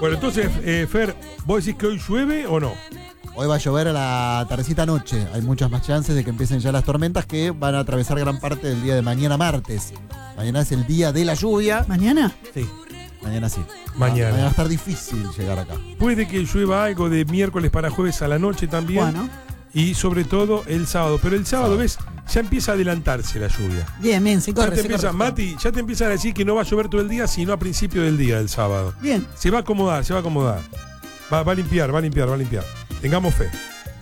Bueno, entonces, Fer, ¿vos decís que hoy llueve o no? Hoy va a llover a la tardecita noche. Hay muchas más chances de que empiecen ya las tormentas que van a atravesar gran parte del día de mañana martes. Mañana es el día de la lluvia. ¿Mañana? Sí, mañana sí. Mañana. Va a estar difícil llegar acá. Puede que llueva algo de miércoles para jueves a la noche también. Bueno. Y sobre todo el sábado. Pero el sábado, ¿ves? Ya empieza a adelantarse la lluvia. Bien, se corre, Ya te empieza, Mati, ya te empiezan a decir que no va a llover todo el día, sino a principio del día del sábado. Bien. Se va a acomodar. Va a limpiar. Tengamos fe.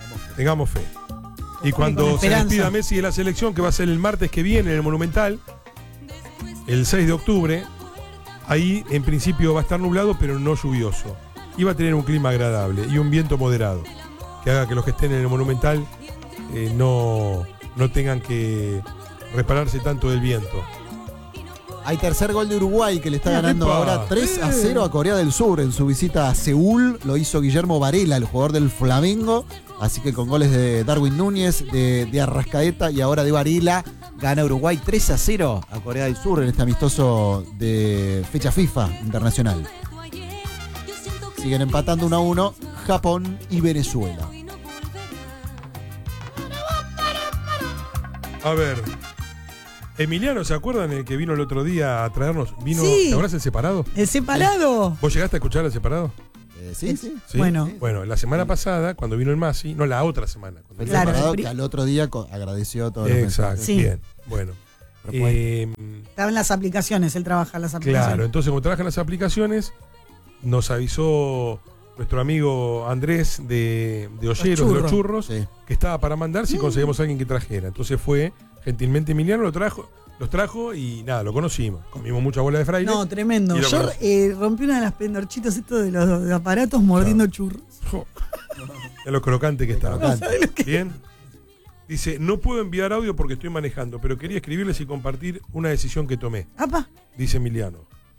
Y cuando se despida Messi de la selección, que va a ser el martes que viene en el Monumental, el 6 de octubre, ahí en principio va a estar nublado, pero no lluvioso. Y va a tener un clima agradable y un viento moderado, que haga que los que estén en el Monumental no tengan que repararse tanto del viento. Hay tercer gol de Uruguay que le está ganando ahora 3-0 a Corea del Sur en su visita a Seúl. Lo hizo Guillermo Varela, el jugador del Flamengo. Así que con goles de Darwin Núñez, de Arrascaeta y ahora de Varela, gana Uruguay 3-0 a Corea del Sur en este amistoso de fecha FIFA internacional. Siguen empatando 1-1 Japón y Venezuela. A ver, Emiliano, ¿se acuerdan el que vino el otro día a traernos? Sí. ¿Te acuerdas el separado? ¿El separado? ¿Vos llegaste a escuchar el separado? Sí. ¿Sí? Bueno. Bueno, la semana pasada, cuando vino el Masi, no, la otra semana. El Claro, separado el que al otro día agradeció todo lo Exacto, Sí. bien, bueno. Estaba en las aplicaciones, él trabaja en las aplicaciones. Claro, entonces como trabajan las aplicaciones, nos avisó nuestro amigo Andrés de Olleros, de los Churros, Sí. que estaba para mandar si conseguíamos a alguien que trajera. Entonces fue, gentilmente Emiliano los trajo y nada, lo conocimos. Comimos mucha bola de fraile. No, tremendo. Y lo Yo rompí una de las pendorchitas estos de los de aparatos mordiendo churros. De lo crocante que estaba. No sabés lo que- Bien. Dice, no puedo enviar audio porque estoy manejando, pero quería escribirles y compartir una decisión que tomé. ¡Apa! Dice Emiliano.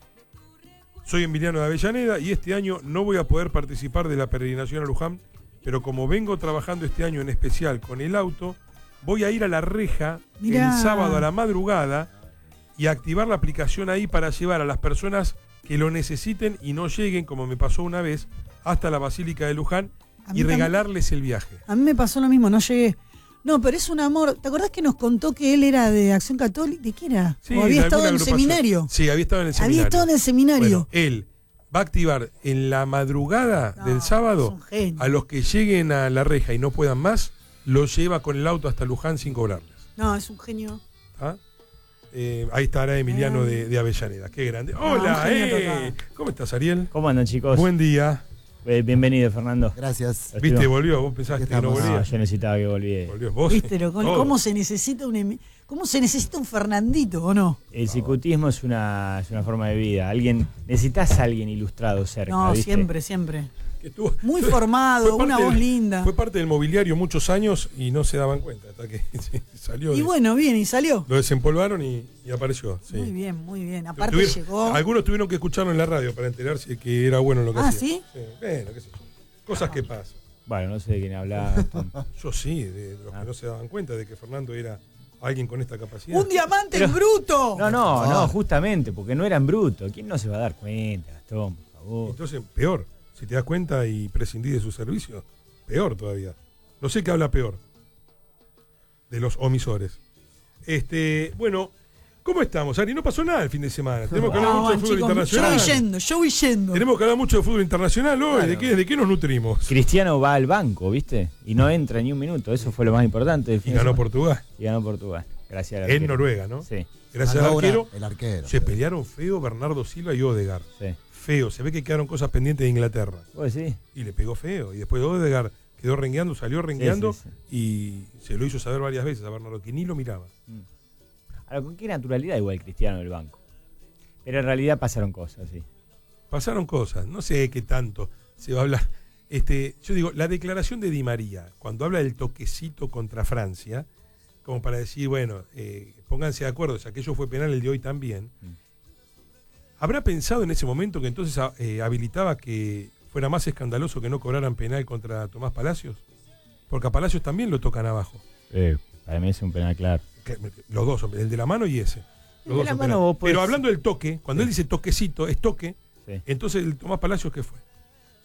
Soy Emiliano de Avellaneda y este año no voy a poder participar de la peregrinación a Luján, pero como vengo trabajando este año en especial con el auto, voy a ir a La Reja Mirá. el sábado a la madrugada y activar la aplicación ahí para llevar a las personas que lo necesiten y no lleguen, como me pasó una vez, hasta la Basílica de Luján A mí y regalarles el viaje. A mí me pasó lo mismo, no llegué. No, pero es un amor. ¿Te acordás que nos contó que él era de Acción Católica? ¿De qué era? Sí, ¿O había de estado alguna en el agrupación. seminario? Sí, había estado en el seminario. Había estado en el seminario. Bueno, él va a activar en la madrugada No, del es sábado un genio. a los que lleguen a La Reja y no puedan más, los lleva con el auto hasta Luján sin cobrarles. No, es un genio. ¿Ah? Ahí estará Emiliano de Avellaneda. Qué grande. un Hola, genio total. ¿cómo estás, Ariel? ¿Cómo andan, chicos? Buen día. Bienvenido, Fernando. Gracias. ¿Viste? Volvió. Vos pensaste que no Estamos. volvía. No, yo necesitaba que volviera. Volvió vos. ¿Viste? Todo. ¿Cómo se necesita un Fernandito, o no? El cicutismo es una forma de vida. Necesitas a alguien ilustrado cerca. No, ¿viste? siempre. Que estuvo- Muy formado, fue parte una voz del- linda. Fue parte del mobiliario muchos años y no se daban cuenta. Hasta que salió. Y bueno, bien, y salió. Lo desempolvaron y apareció. Sí. Muy bien. Aparte Tuvieron- llegó. Algunos tuvieron que escucharlo en la radio para enterarse que era bueno lo que hacía. ¿sí? Bueno, qué sé yo. Cosas que pasan. Bueno, no sé de quién hablaba. Yo sí, de los que no se daban cuenta de que Fernando era alguien con esta capacidad. ¡Un diamante en bruto! No, justamente, porque no eran brutos. ¿Quién no se va a dar cuenta, Gastón, por favor? Entonces, peor. Si te das cuenta y prescindís de su servicio, peor todavía. No sé qué habla peor. De los omisores. Bueno, ¿cómo estamos, Ari? No pasó nada el fin de semana. Tenemos que hablar mucho de fútbol internacional. Yo voy yendo. Tenemos que hablar mucho de fútbol internacional hoy. Claro. ¿De qué nos nutrimos? Cristiano va al banco, ¿viste? Y no entra ni un minuto. Eso fue lo más importante del Y fin de ganó semana. Portugal. Y ganó Portugal. Gracias al En arquero. Noruega, ¿no? Sí, Gracias al arquero. El arquero. Se pelearon feo Bernardo Silva y Odegaard. sí. Feo. Se ve que quedaron cosas pendientes de Inglaterra. ¿Vos decís? Y le pegó feo. Y después Odegaard quedó rengueando, salió rengueando sí. y se lo hizo saber varias veces a Bernardo, que ni lo miraba. Ahora, ¿con qué naturalidad igual Cristiano del banco? Pero en realidad pasaron cosas, sí. Pasaron cosas. No sé qué tanto se va a hablar. Yo digo, la declaración de Di María, cuando habla del toquecito contra Francia, como para decir, bueno, pónganse de acuerdo, si aquello fue penal, el de hoy también. ¿Habrá pensado en ese momento que entonces habilitaba que fuera más escandaloso que no cobraran penal contra Tomás Palacios? Porque a Palacios también lo tocan abajo. Para mí es un penal claro. Los dos, el de la mano y ese. Los El de dos la son mano penales. vos podés- Pero hablando del toque, cuando él dice toquecito, es toque, Sí. entonces el Tomás Palacios, ¿qué fue?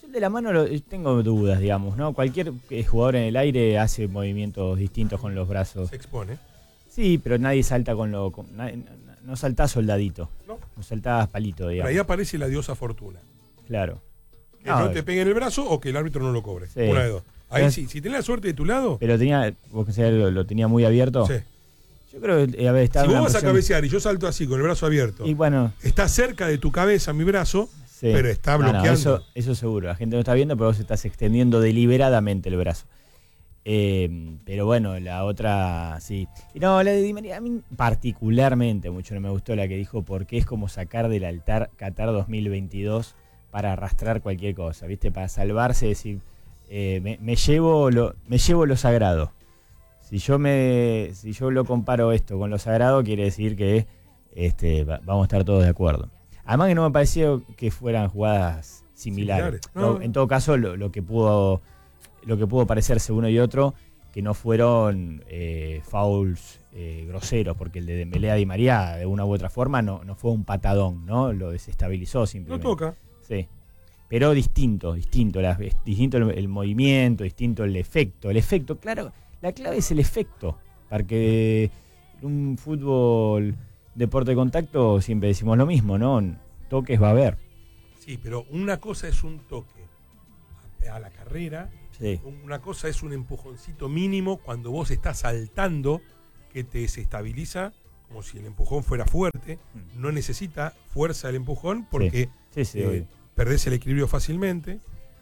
Yo de la mano tengo dudas, digamos, ¿no? Cualquier jugador en el aire hace movimientos distintos con los brazos. Se expone. Sí, pero nadie salta no saltás soldadito. No saltás palito, digamos. Pero ahí aparece la diosa Fortuna. Claro. Que no te pegue en el brazo o que el árbitro no lo cobre. Sí. Una de dos. Ahí sí, si tenés la suerte de tu lado. Pero vos que lo tenía muy abierto. Sí. Yo creo que estaba si vos vas a cabecear y yo salto así con el brazo abierto, y bueno, está cerca de tu cabeza mi brazo, sí, pero está bloqueando. Eso seguro, la gente no está viendo, pero vos estás extendiendo deliberadamente el brazo. Pero bueno, la otra, sí. Y no, la de Di María, a mí particularmente mucho no me gustó la que dijo, porque es como sacar del altar Qatar 2022 para arrastrar cualquier cosa, ¿viste? Para salvarse, decir, me llevo lo sagrado. Si yo lo comparo esto con lo sagrado, quiere decir que vamos a estar todos de acuerdo. Además que no me pareció que fueran jugadas similares. No. En todo caso, lo que pudo parecerse uno y otro, que no fueron fouls groseros, porque el de Dembélé a Di María, de una u otra forma, no fue un patadón, ¿no? Lo desestabilizó simplemente. No toca. Sí. Pero distinto el movimiento, distinto el efecto. El efecto, claro, la clave es el efecto. Porque un fútbol, deporte de contacto, siempre decimos lo mismo, ¿no? Toques va a haber. Sí, pero una cosa es un toque a la carrera, sí. Una cosa es un empujoncito mínimo cuando vos estás saltando que te desestabiliza, como si el empujón fuera fuerte. No necesita fuerza el empujón porque sí, perdés el equilibrio fácilmente.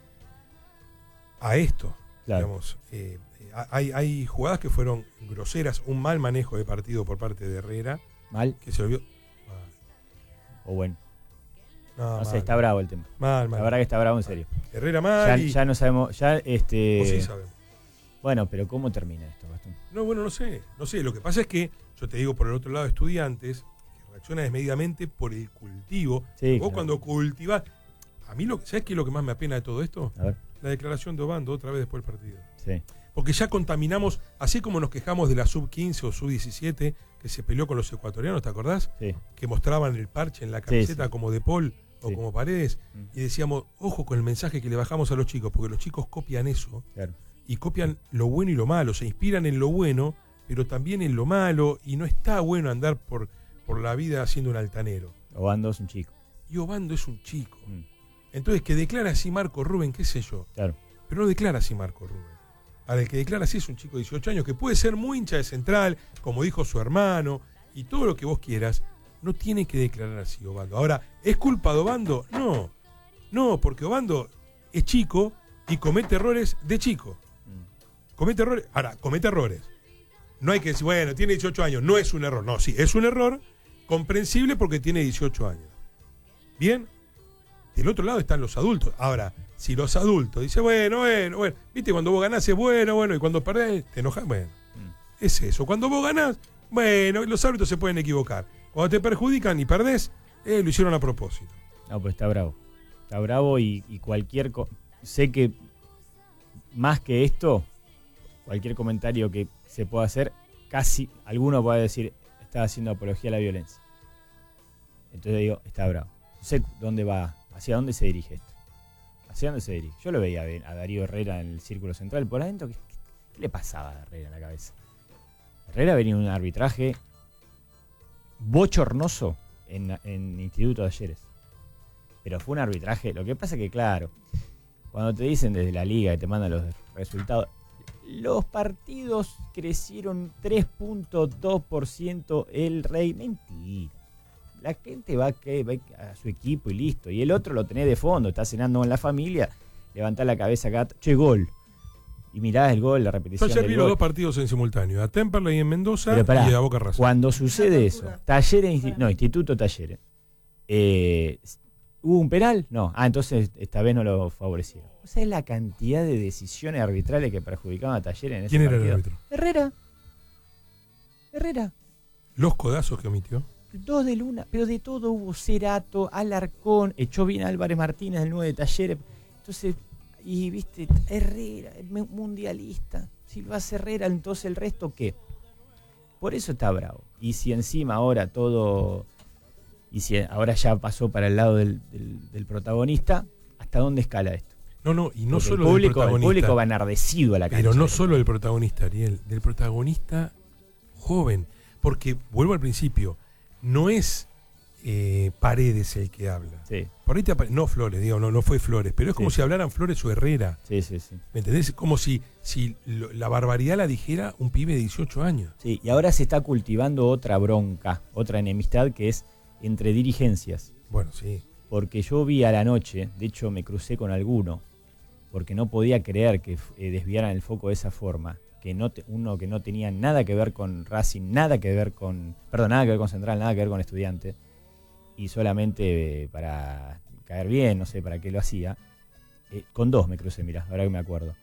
A esto, claro. Digamos, hay jugadas que fueron groseras, un mal manejo de partido por parte de Herrera. ¿Mal? Que se lo vio. O bueno. No sé, está bravo el tema. Mal. La verdad que está bravo, en serio. Herrera mal. Ya no sabemos, O sí sabemos. Bueno, pero ¿cómo termina esto, Gastón? No, bueno, no sé. Lo que pasa es que, yo te digo por el otro lado, Estudiantes, que reacciona desmedidamente por el cultivo. Sí, vos claro. cuando cultivás. A mí, ¿sabes qué es lo que más me apena de todo esto? A ver. La declaración de Obando otra vez después del partido. Sí. Porque ya contaminamos, así como nos quejamos de la sub-15 o sub-17 que se peleó con los ecuatorianos, ¿te acordás? Sí. Que mostraban el parche en la camiseta sí. como De Paul o Sí. como Paredes. Y decíamos, ojo con el mensaje que le bajamos a los chicos, porque los chicos copian eso. Claro. Y copian lo bueno y lo malo, se inspiran en lo bueno, pero también en lo malo, y no está bueno andar por la vida siendo un altanero. Obando es un chico. Y Obando es un chico. Entonces, que declara así Marco Rubén, qué sé yo. Claro. Pero no declara así Marco Rubén. Ahora, el que declara así es un chico de 18 años, que puede ser muy hincha de Central, como dijo su hermano, y todo lo que vos quieras, no tiene que declarar así Obando. Ahora, ¿es culpa de Obando? No, porque Obando es chico y comete errores de chico. Comete errores. Ahora, comete errores. No hay que decir, bueno, tiene 18 años, no es un error. No, sí, es un error comprensible porque tiene 18 años. ¿Bien? Del otro lado están los adultos. Ahora, si los adultos dicen, bueno, viste, cuando vos ganás es bueno, y cuando perdés, te enojas, bueno. Es eso. Cuando vos ganás, bueno, los árbitros se pueden equivocar. Cuando te perjudican y perdés, lo hicieron a propósito. No, pues está bravo. Está bravo y cualquier... sé que más que esto, cualquier comentario que se pueda hacer, casi alguno puede decir, está haciendo apología a la violencia. Entonces digo, está bravo. No sé dónde va, hacia dónde se dirige esto. ¿Hacia dónde se dirige? Yo lo veía a Darío Herrera en el círculo central por adentro. ¿Qué le pasaba a Herrera en la cabeza? Herrera venía en un arbitraje bochornoso en Instituto de Talleres. Pero fue un arbitraje. Lo que pasa es que, claro, cuando te dicen desde la liga que te mandan los resultados, los partidos crecieron 3.2% el Rey. Mentira. La gente va a su equipo y listo. Y el otro lo tenés de fondo, está cenando con la familia, levantá la cabeza acá, che, gol. Y mirás el gol, la repetición Yo ayer del vi gol. los dos partidos en simultáneo, a Temperley en Mendoza Pero pará, y a Boca Racing. Cuando sucede eso, Instituto Talleres, ¿hubo un penal? No. Entonces esta vez no lo favorecieron. O sea, es la cantidad de decisiones arbitrales que perjudicaban a Talleres en ese ¿Quién partido. era el árbitro? Herrera. Los codazos que omitió. 2 de Luna, pero de todo hubo. Cerato, Alarcón, echó bien a Álvarez Martínez, el 9 de Talleres. Entonces, y viste, Herrera, el mundialista. Si lo hace Herrera, entonces el resto, ¿qué? Por eso está bravo. Y si encima ahora todo, y si ahora ya pasó para el lado del protagonista, ¿hasta dónde escala esto? No, y no Porque solo el del protagonista. el público va enardecido a la cancha. Pero no solo del protagonista, Ariel, del protagonista joven. Porque, vuelvo al principio, no es Paredes el que habla. Sí. Por ahí no Flores, digo, no fue Flores, pero es como Sí. si hablaran Flores o Herrera. Sí. ¿Me entendés? Como si la barbaridad la dijera un pibe de 18 años. Sí, y ahora se está cultivando otra bronca, otra enemistad que es entre dirigencias. Bueno, sí. Porque yo vi a la noche, de hecho me crucé con alguno, porque no podía creer que desviaran el foco de esa forma, que uno que no tenía nada que ver con Racing, nada que ver con Central, nada que ver con Estudiantes, y solamente para caer bien, no sé para qué lo hacía. Con dos me crucé, mirá, ahora que me acuerdo.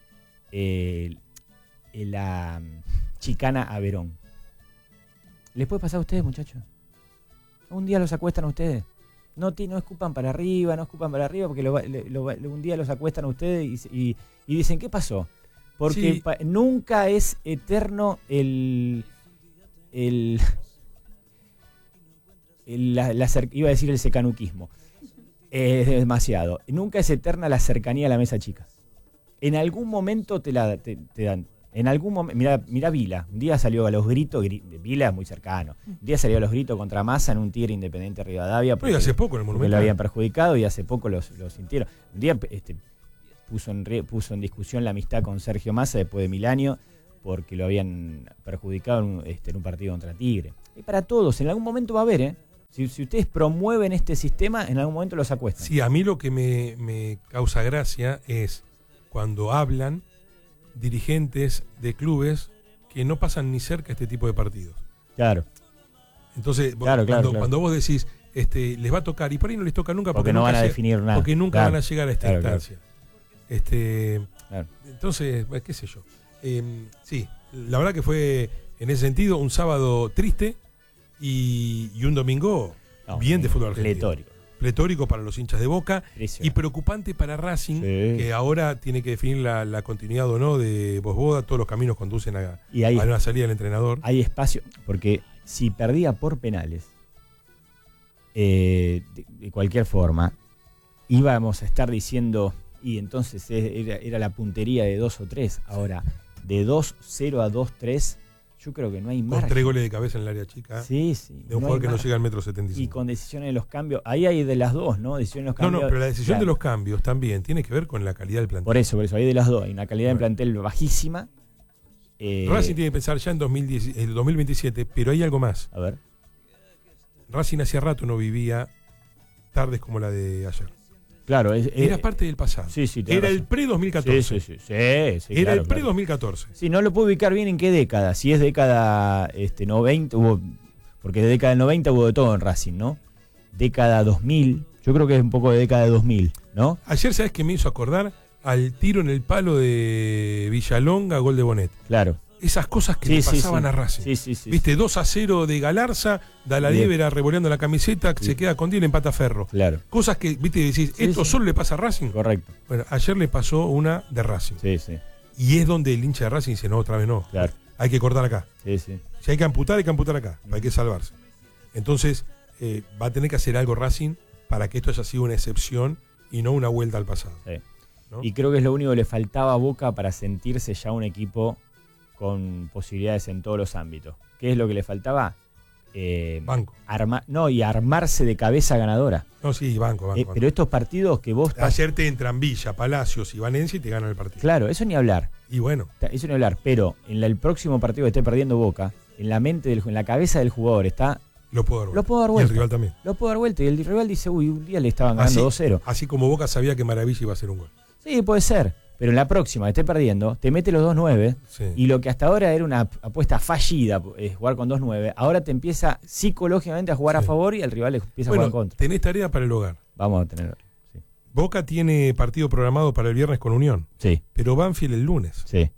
La chicana a Verón. ¿Les puede pasar a ustedes, muchachos? Un día los acuestan a ustedes. No escupan para arriba, porque un día los acuestan a ustedes y dicen, ¿qué pasó? Porque Sí. Nunca es eterno iba a decir el secanuquismo. Es demasiado. Nunca es eterna la cercanía a la mesa chica. En algún momento te dan. En algún momento, mirá Vila, un día salió a los gritos, Vila es muy cercano, un día salió a los gritos contra Massa en un Tigre Independiente Rivadavia, Pero hace poco en el porque Monumental. lo habían perjudicado y hace poco lo sintieron. Un día puso en discusión la amistad con Sergio Massa después de 1000 años, porque lo habían perjudicado en un partido contra Tigre. Y para todos, en algún momento va a haber, si ustedes promueven este sistema, en algún momento los acuestan. Sí, a mí lo que me causa gracia es cuando hablan dirigentes de clubes que no pasan ni cerca a este tipo de partidos. Claro. Entonces, Claro. cuando vos decís, les va a tocar, y por ahí no les toca nunca Porque no van a definir nada. Porque nunca Claro. van a llegar a esta Claro. instancia. Claro. Entonces, qué sé yo. Sí, la verdad que fue, en ese sentido, un sábado triste y un domingo bien de fútbol argentino. Pletórico para los hinchas de Boca y preocupante para Racing, que ahora tiene que definir la continuidad o no de Bosboda. Todos los caminos conducen a una salida del entrenador. Hay espacio, porque si perdía por penales, de cualquier forma, íbamos a estar diciendo, y entonces era la puntería de 2 o 3. Ahora, de 2-0 a 2-3, yo creo que no hay margen. Con 3 goles de cabeza en el área chica. Sí. De un jugador que no llega al 1,75 m. Y con decisiones de los cambios. Ahí hay de las dos, ¿no? Decisiones de los cambios. No, pero la decisión de los cambios también tiene que ver con la calidad del plantel. Por eso. Hay de las dos. Hay una calidad de plantel bajísima. Racing tiene que pensar ya en 2027, pero hay algo más. A ver. Racing hacía rato no vivía tardes como la de ayer. Claro. Era parte del pasado. Sí, era el pre-2014. Sí, era claro, el pre-2014. Sí, no lo puedo ubicar bien en qué década. Si es década 90, porque de década del 90 hubo de todo en Racing, ¿no? Década 2000, yo creo que es un poco de década de 2000, ¿no? Ayer, ¿sabes qué me hizo acordar? Al tiro en el palo de Villalonga, gol de Bonet. Claro. Esas cosas que le pasaban a Racing. Sí. Viste, 2-0 de Galarza, Daladievera revoleando la camiseta, se queda con 10, empata Ferro. Claro. Cosas que, viste, decís, ¿esto solo le pasa a Racing? Correcto. Bueno, ayer le pasó una de Racing. Sí. Y es donde el hincha de Racing dice, no, otra vez no. Claro. Hay que cortar acá. Sí. Si hay que amputar acá. Hay que salvarse. Entonces, va a tener que hacer algo Racing para que esto haya sido una excepción y no una vuelta al pasado. Sí. ¿No? Y creo que es lo único que le faltaba a Boca para sentirse ya un equipo con posibilidades en todos los ámbitos. ¿Qué es lo que le faltaba? Banco. Y armarse de cabeza ganadora. No, sí, banco. Pero estos partidos que vos... Ayer te entran Villa, Palacios y Valencia y te ganan el partido. Claro, eso ni hablar. Y bueno. Eso ni hablar. Pero en el próximo partido que esté perdiendo Boca, en la cabeza del jugador está... Lo puedo dar vuelta. Y el rival también. Lo puedo dar vuelta. Y el rival dice, un día le estaban ganando 2-0. Así como Boca sabía que Maravilla iba a hacer un gol. Sí, puede ser. Pero en la próxima que esté perdiendo, te mete los 2-9. Sí. Y lo que hasta ahora era una apuesta fallida, jugar con 2-9, ahora te empieza psicológicamente a jugar a favor y el rival empieza a jugar en contra. Tenés tarea para el hogar. Vamos a tener. Sí. Boca tiene partido programado para el viernes con Unión. Sí. Pero Banfield el lunes. Sí.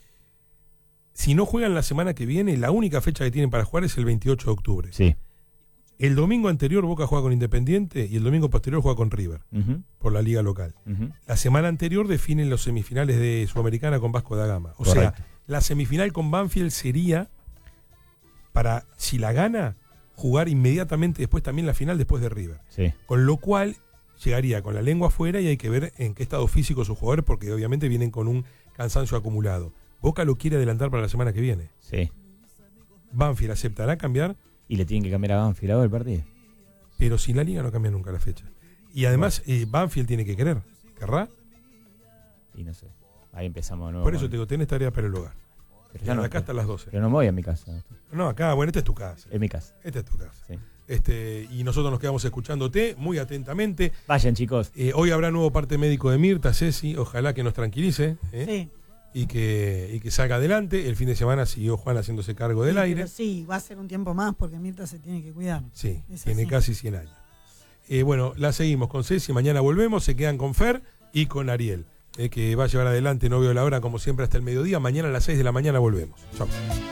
Si no juegan la semana que viene, la única fecha que tienen para jugar es el 28 de octubre. Sí. El domingo anterior Boca juega con Independiente y el domingo posterior juega con River, por la liga local. La semana anterior definen los semifinales de Sudamericana con Vasco da Gama. O sea, la semifinal con Banfield sería para, si la gana, jugar inmediatamente después también la final después de River. Sí. Con lo cual llegaría con la lengua afuera y hay que ver en qué estado físico sus jugadores, porque obviamente vienen con un cansancio acumulado. Boca lo quiere adelantar para la semana que viene. Sí. Banfield aceptará cambiar, Y le tienen que cambiar a Banfield ahora el partido. pero si la liga no cambia nunca la fecha. Y además Banfield tiene que querer. ¿Querrá? Y no sé. Ahí empezamos de nuevo. Por eso te digo, tenés tarea para el hogar. Pero Ya ya no, acá hasta las 12. pero no me voy a mi casa. No, acá, bueno, esta es tu casa. Es mi casa. Esta es tu casa. Sí. Y nosotros nos quedamos escuchándote muy atentamente. Vayan, chicos. Hoy habrá nuevo parte médico de Mirta, Ceci. Ojalá que nos tranquilice. Sí. Y que salga adelante. El fin de semana siguió Juan haciéndose cargo del Sí, aire. pero sí, va a ser un tiempo más porque Mirta se tiene que cuidar. Sí, Es tiene así. casi 100 años. Bueno, la seguimos con Ceci. Mañana volvemos. Se quedan con Fer y con Ariel, que va a llevar adelante. No veo la hora, como siempre, hasta el mediodía. Mañana a las 6 de la mañana volvemos. Chao.